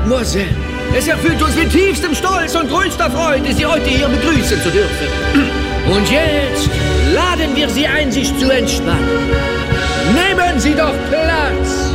Mademoiselle, es erfüllt uns mit tiefstem Stolz und größter Freude, Sie heute hier begrüßen zu dürfen. Und jetzt laden wir Sie ein, sich zu entspannen. Nehmen Sie doch Platz!